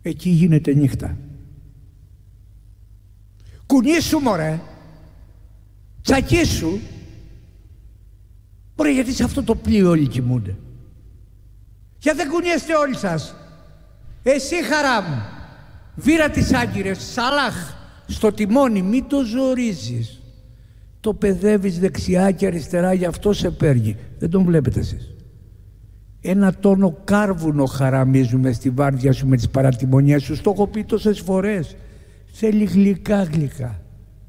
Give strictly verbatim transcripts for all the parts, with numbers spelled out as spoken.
εκεί γίνεται νύχτα. Κουνήσου μωρέ, τσακίσου. Μωρέ, γιατί σε αυτό το πλοίο όλοι κοιμούνται? Γιατί δεν κουνιέστε όλοι σας? Εσύ Χαράμ, βήρα τις άγκυρες, Σαλάχ, στο τιμόνι, μη το ζορίζεις. Το παιδεύεις δεξιά και αριστερά, γι' αυτό σε παίρνει. Δεν τον βλέπετε εσείς? Ένα τόνο κάρβουνο χαραμίζουμε στη βάρδια σου με τις παρατιμονιές σου. Στο έχω πει τόσες φορές. Θέλει γλυκά γλυκά.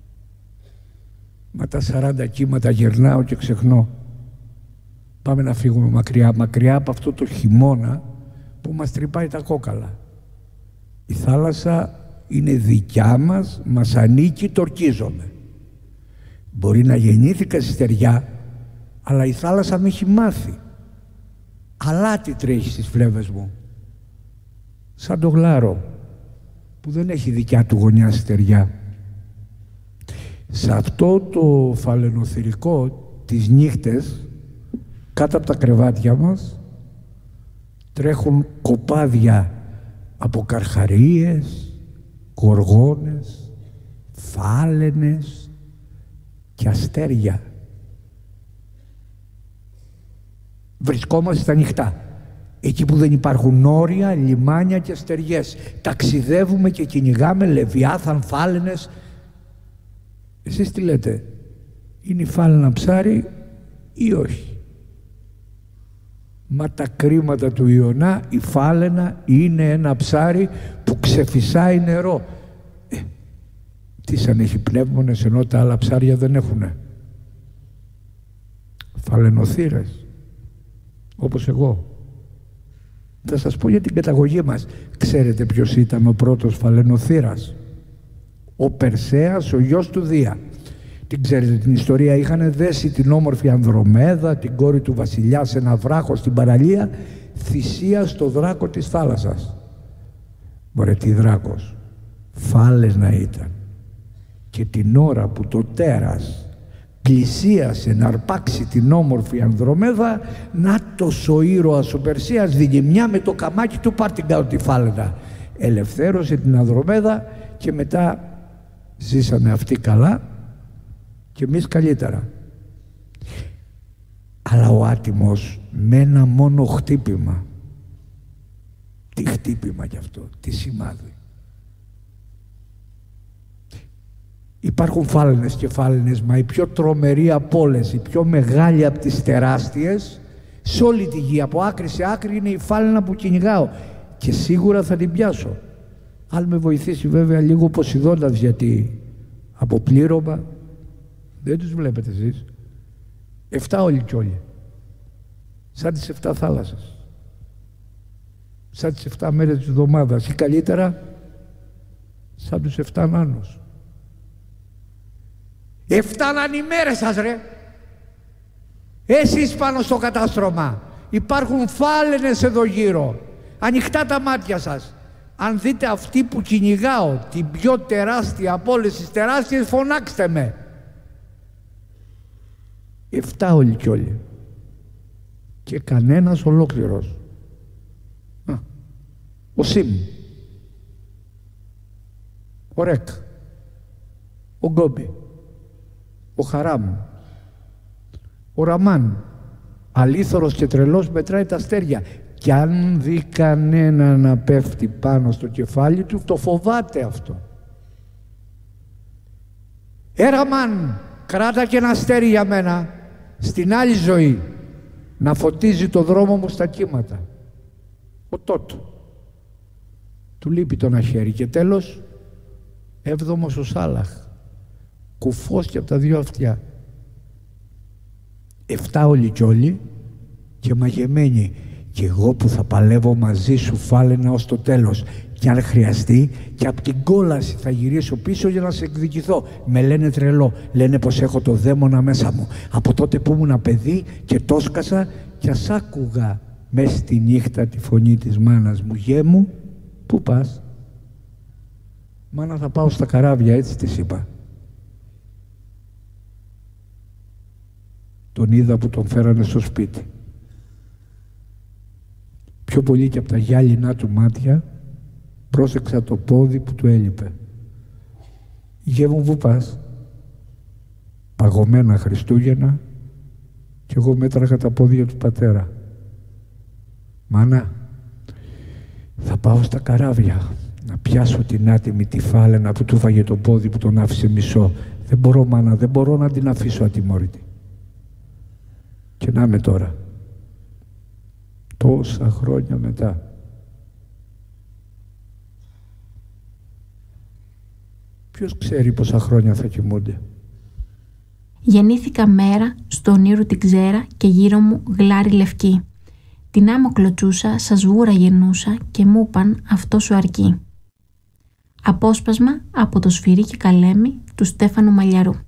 Μα τα σαράντα κύματα γυρνάω και ξεχνώ. Πάμε να φύγουμε μακριά, μακριά από αυτό το χειμώνα που μας τρυπάει τα κόκαλα. Η θάλασσα είναι δικιά μας, μας ανήκει, το ορκίζομαι. Μπορεί να γεννήθηκα στη στεριά, αλλά η θάλασσα με έχει μάθει. Αλάτι τρέχει στις φλέβες μου. Σαν το γλάρο που δεν έχει δικιά του γωνιά στεριά. Σε αυτό το φαλαινοθυρικό τις νύχτες, κάτω από τα κρεβάτια μας τρέχουν κοπάδια από καρχαρίες, γοργόνες, φάλαινες και αστέρια. Βρισκόμαστε στα νυχτά, εκεί που δεν υπάρχουν όρια, λιμάνια και στεριές. Ταξιδεύουμε και κυνηγάμε λεβιάθαν, φάλαινες. Εσείς τι λέτε, είναι η φάλαινα ψάρι ή όχι? Μα τα κρίματα του Ιωνά, η φάλαινα είναι ένα ψάρι που ξεφυσάει νερό. Ε, τι σαν έχει πνεύμονες, ενώ τα άλλα ψάρια δεν έχουνε? Φαλαινοθύρες, όπως εγώ. Θα σας πω για την καταγωγή μας. Ξέρετε ποιος ήταν ο πρώτος φαλαινοθύρας? Ο Περσέας, ο γιος του Δία. Την ξέρετε την ιστορία? Είχαν δέσει την όμορφη Ανδρομέδα, την κόρη του βασιλιά, σε ένα βράχο στην παραλία, θυσία στο δράκο της θάλασσας. Μωρέ, τι δράκος, φάλαινα ήταν. Και την ώρα που το τέρας πλησίασε να αρπάξει την όμορφη Ανδρομέδα, νάτος ο ήρωας ο Περσέας δίνει μια με το καμάκι του, πάρ' την κάτω τη φάλαινα. Ελευθέρωσε την Ανδρομέδα και μετά ζήσανε αυτοί καλά και εμείς καλύτερα. Αλλά ο άτιμος με ένα μόνο χτύπημα. Τι χτύπημα κι αυτό, τι σημάδι. Υπάρχουν φάλαινες και φάλαινες, μα η πιο τρομερή από όλες, η πιο μεγάλη από τις τεράστιες σε όλη τη γη, από άκρη σε άκρη, είναι η φάλαινα που κυνηγάω και σίγουρα θα την πιάσω. Αν με βοηθήσει βέβαια λίγο ο Ποσειδώνας, γιατί από πλήρωμα δεν τους βλέπετε εσείς. Εφτά όλοι κι όλοι. Σαν τις εφτά θάλασσες. Σαν τις εφτά μέρες της εβδομάδας ή καλύτερα σαν τους εφτά νάνους. Εφτάναν οι μέρες σας ρε. Εσείς πάνω στο κατάστρωμα. Υπάρχουν φάλαινες εδώ γύρω. Ανοιχτά τα μάτια σας. Αν δείτε αυτή που κυνηγάω, την πιο τεράστια από όλες τις τεράστιες, φωνάξτε με. Εφτά όλοι κι όλοι. Και κανένας ολόκληρος. Α, ο Σιμ, ο Ρεκ, ο Γκόμπι, ο Χαράμ, ο Ραμάν, αλήθωρος και τρελός, μετράει τα αστέρια. Κι αν δει κανένα να πέφτει πάνω στο κεφάλι του, το φοβάται αυτό. Ε, Ραμάν, κράτα και ένα αστέρι για μένα, στην άλλη ζωή, να φωτίζει το δρόμο μου στα κύματα. Ο Τότ. Του λείπει το ένα χέρι. Και τέλος, έβδομος ο Σάλαχ, κουφός και από τα δύο αυτιά. Εφτά όλοι κι όλοι και μαγεμένοι. Και εγώ που θα παλεύω μαζί σου φάλαινα ως το τέλος. Και αν χρειαστεί, και από την κόλαση θα γυρίσω πίσω για να σε εκδικηθώ. Με λένε τρελό, λένε πως έχω το δαίμονα μέσα μου. Από τότε που ήμουν παιδί και το σκασα και ας άκουγα μες στη νύχτα τη φωνή της μάνας μου. Γέ μου, πού πας? Μάνα, θα πάω στα καράβια, έτσι της είπα. Τον είδα που τον φέρανε στο σπίτι. Πιο πολύ και από τα γυάλινά του μάτια Πρόσεξα το πόδι που του έλειπε. «Γε μου, πού πας?» «Παγωμένα Χριστούγεννα», κι εγώ μέτραγα τα πόδια του πατέρα. «Μάνα, θα πάω στα καράβια να πιάσω την άτιμη τη φάλαινα που του φάγε το πόδι που τον άφησε μισό. Δεν μπορώ, μάνα, δεν μπορώ να την αφήσω ατιμόρυτη». Και να με τώρα, τόσα χρόνια μετά. Ποιος ξέρει πόσα χρόνια θα κοιμούνται. Γεννήθηκα μέρα, στο ονείρου την ξέρα και γύρω μου γλάρι λευκή. Την άμμο κλωτσούσα, σα σβούρα γεννούσα και μου είπαν αυτό σου αρκεί. Απόσπασμα από το Σφυρί και Καλέμι του Στέφανου Μαλιαρού.